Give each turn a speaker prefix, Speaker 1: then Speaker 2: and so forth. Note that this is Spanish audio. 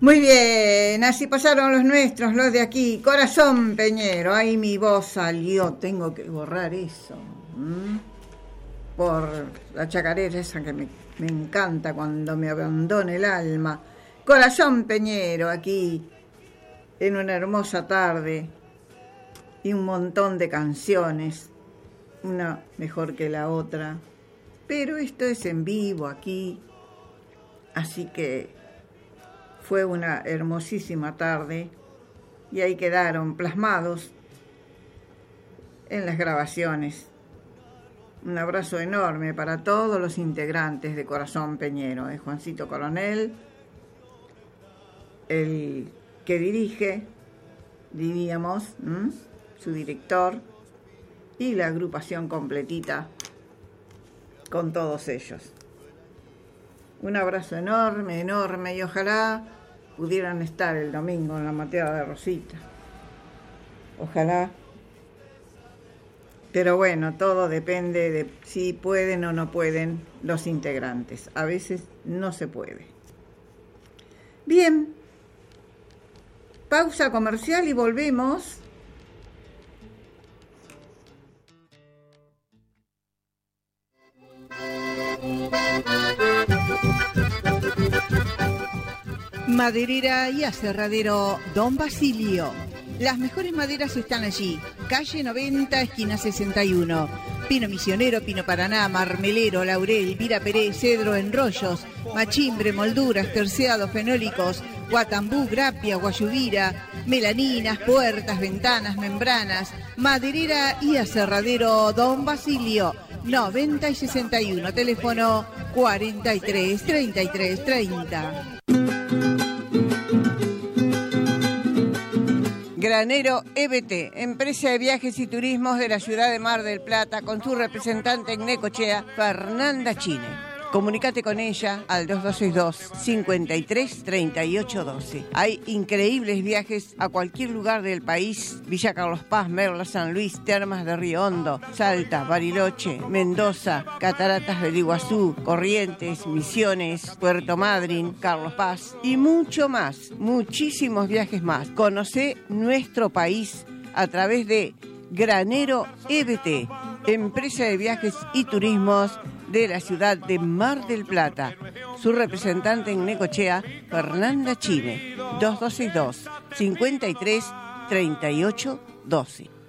Speaker 1: Muy bien, así pasaron los nuestros, los de aquí. Corazón Peñero, ahí mi voz salió, tengo que borrar eso. Por la chacarera esa que me encanta cuando me abandona el alma. Corazón Peñero, aquí, en una hermosa tarde, y un montón de canciones, una mejor que la otra. Pero esto es en vivo aquí, así que fue una hermosísima tarde y ahí quedaron plasmados en las grabaciones. Un abrazo enorme para todos los integrantes de Corazón Peñero, Juancito Coronel, el que dirige, diríamos, su director, y la agrupación completita con todos ellos. Un abrazo enorme, enorme, y ojalá pudieran estar el domingo en la mateada de Rosita. Ojalá. Pero bueno, todo depende de si pueden o no pueden los integrantes. A veces no se puede. Bien. Pausa comercial y volvemos.
Speaker 2: Maderera y aserradero Don Basilio. Las mejores maderas están allí. Calle 90, esquina 61. Pino misionero, pino paraná, marmelero, laurel, vira peré, cedro en rollos, machimbre, molduras, terciados, fenólicos, guatambú, grapia, guayubira, melaninas, puertas, ventanas, membranas. Maderera y aserradero Don Basilio. 90 y 61. Teléfono 43 33 30.
Speaker 1: Granero EBT, empresa de viajes y turismos de la ciudad de Mar del Plata, con su representante en Necochea, Fernanda Chine. Comunícate con ella al 2262-533812. Hay increíbles viajes a cualquier lugar del país: Villa Carlos Paz, Merla, San Luis, Termas de Río Hondo, Salta, Bariloche, Mendoza, Cataratas del Iguazú, Corrientes, Misiones, Puerto Madryn, Carlos Paz y mucho más, muchísimos viajes más. Conocé nuestro país a través de Granero EBT, empresa de viajes y turismos de la ciudad de Mar del Plata. Su representante en Necochea, Fernanda Chine. 2262-533812.